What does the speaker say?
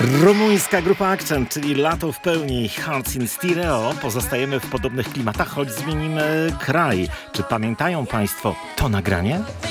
Rumuńska grupa Accent, czyli Lato w pełni, Hearts in Stereo. Pozostajemy w podobnych klimatach, choć zmienimy kraj. Czy pamiętają Państwo to nagranie?